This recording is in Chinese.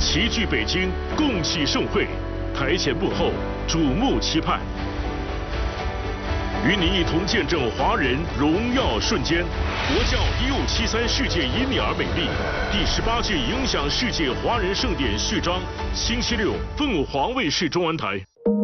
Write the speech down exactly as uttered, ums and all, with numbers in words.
齐聚北京，共启盛会，台前幕后，瞩目期盼。与你一同见证华人荣耀瞬间。国教一五七三世界因你而美丽，第十八届影响世界华人盛典序章，星期六，凤凰卫视中文台。